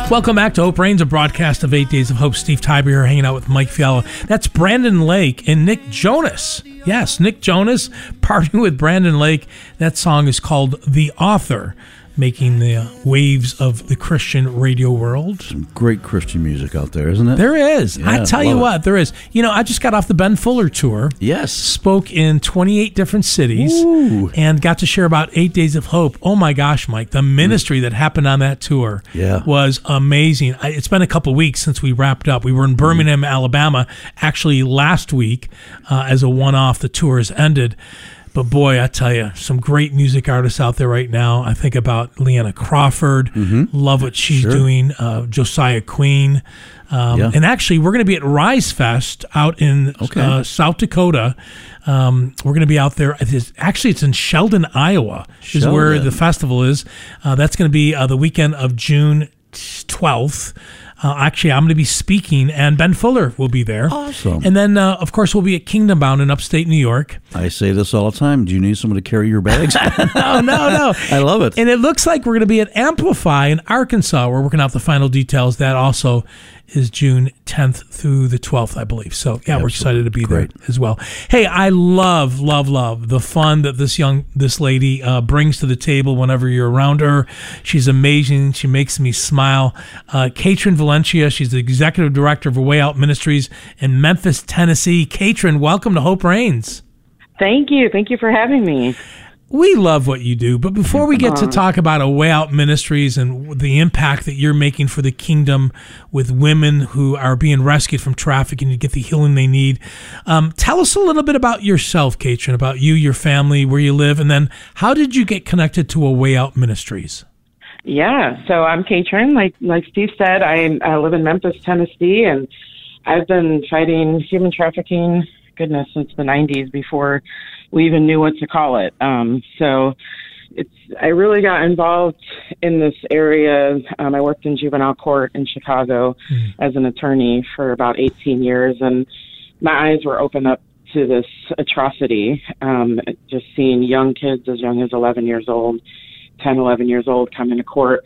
Welcome back to Hope Reigns, a broadcast of 8 Days of Hope. Steve Tybee here, hanging out with Mike Fiala. That's Brandon Lake and Nick Jonas. Yes, Nick Jonas partying with Brandon Lake. That song is called The Author, making the waves of the Christian radio world. Some great Christian music out there, isn't it? There is. Yeah, I tell you what, there is. You know, I just got off the Ben Fuller tour. Yes. Spoke in 28 different cities. Ooh. And got to share about 8 Days of Hope. Oh my gosh, Mike, the ministry that happened on that tour was amazing. It's been a couple weeks since we wrapped up. We were in Birmingham, Alabama, actually last week as a one-off. The tour has ended. But boy, I tell you, some great music artists out there right now. I think about Leanna Crawford. Love what she's doing. Josiah Queen. And actually, we're going to be at Rise Fest out in South Dakota. We're going to be out there. It's in Sheldon, Iowa, is where the festival is. That's going to be the weekend of June 12th. Actually, I'm going to be speaking, and Ben Fuller will be there. Awesome. And then, of course, we'll be at Kingdom Bound in upstate New York. I say this all the time. Do you need someone to carry your bags? No. I love it. And it looks like we're going to be at Amplify in Arkansas. We're working out the final details. That also is June 10th through the 12th, I believe. So, yeah, Absolutely. We're excited to be there as well. Hey, I love the fun that this lady brings to the table whenever you're around her. She's amazing. She makes me smile. Katrin Valencia, she's the executive director of Way Out Ministries in Memphis, Tennessee. Katrin, welcome to Hope Reigns. Thank you. Thank you for having me. We love what you do, but before we get to talk about A Way Out Ministries and the impact that you're making for the kingdom with women who are being rescued from trafficking to get the healing they need, tell us a little bit about yourself, Katrin, about you, your family, where you live, and then how did you get connected to A Way Out Ministries? Yeah, so I'm Katrin. Like Steve said, I live in Memphis, Tennessee, and I've been fighting human trafficking, since the 90s, before we even knew what to call it. So I really got involved in this area. I worked in juvenile court in Chicago as an attorney for about 18 years, and my eyes were opened up to this atrocity, just seeing young kids as young as 11 years old, 10, 11 years old come into court,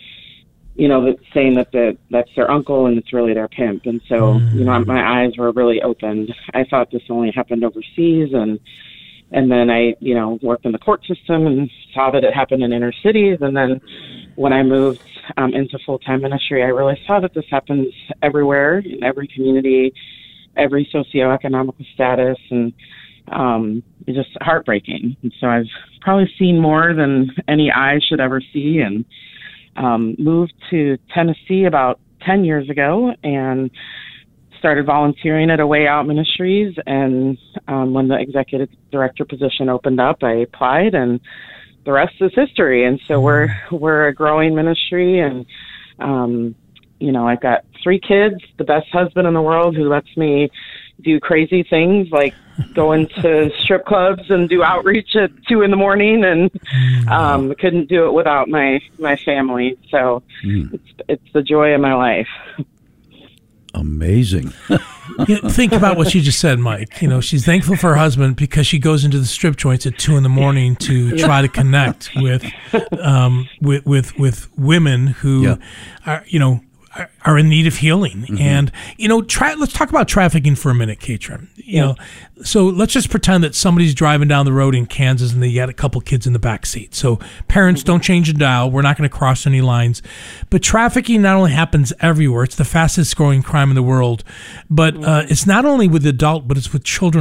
saying that that's their uncle and it's really their pimp. And so, my eyes were really opened. I thought this only happened overseas, and then I, worked in the court system and saw that it happened in inner cities. And then when I moved into full-time ministry, I really saw that this happens everywhere, in every community, every socioeconomical status, and it's just heartbreaking. And so I've probably seen more than any eye should ever see, and moved to Tennessee about 10 years ago and started volunteering at A Way Out Ministries. And when the executive director position opened up, I applied, and the rest is history. And so we're a growing ministry, and I've got 3 kids, the best husband in the world who lets me do crazy things like go into strip clubs and do outreach at 2 a.m. and couldn't do it without my family. So it's the joy of my life. Amazing. Think about what she just said, Mike. She's thankful for her husband because she goes into the strip joints at 2 a.m. to try to connect with women who are in need of healing. And, let's talk about trafficking for a minute, Katrin. So let's just pretend that somebody's driving down the road in Kansas and they got a couple kids in the back seat. So parents, don't change the dial. We're not going to cross any lines. But trafficking not only happens everywhere, it's the fastest growing crime in the world, but it's not only with adult, but it's with children